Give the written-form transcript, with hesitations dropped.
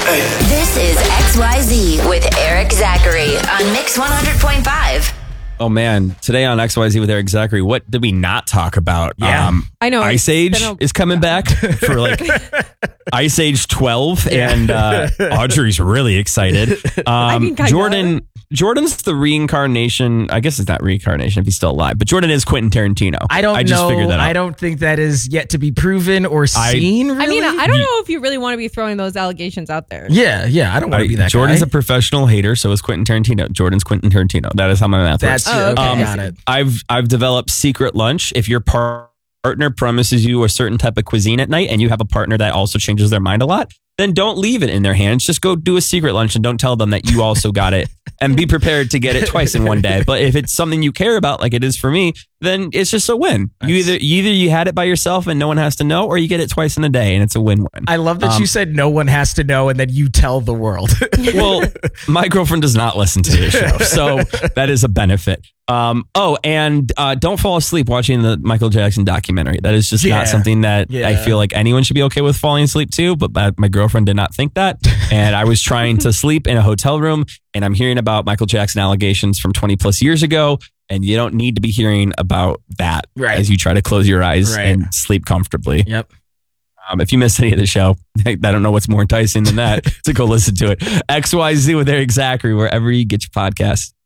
This is XYZ with Eric Zachary on Mix 100.5. Oh man, today on XYZ with Eric Zachary, what did we not talk about? Yeah. I know. Ice Age is coming back for like Ice Age 12, and Audrey's really excited. Jordan's the reincarnation. I guess it's not reincarnation if he's still alive, but Jordan is Quentin Tarantino. I don't just know. Figured that out. I don't think that is yet to be proven or seen. Really? I mean, I don't know if you really want to be throwing those allegations out there. Yeah. I don't want to be that Jordan's guy. a professional hater, so is Quentin Tarantino. Jordan's Quentin Tarantino. That is how my math works. Okay, got it. I've developed secret lunch. If your partner promises you a certain type of cuisine at night and you have a partner that also changes their mind a lot, then don't leave it in their hands. Just go do a secret lunch and don't tell them that you also got it, and be prepared to get it twice in one day. But if it's something you care about, like it is for me, then it's just a win. Nice. You had it by yourself and no one has to know, or you get it twice in a day and it's a win-win. I love that you said no one has to know and then you tell the world. Well, my girlfriend does not listen to this show, so that is a benefit. And don't fall asleep watching the Michael Jackson documentary. That is just not something that I feel like anyone should be okay with falling asleep to, but my girlfriend did not think that. And I was trying to sleep in a hotel room, and I'm hearing about Michael Jackson allegations from 20 plus years ago. And you don't need to be hearing about that as you try to close your eyes and sleep comfortably. Yep. If you missed any of the show, I don't know what's more enticing than that to go listen to it. XYZ with Eric Zachary, wherever you get your podcasts.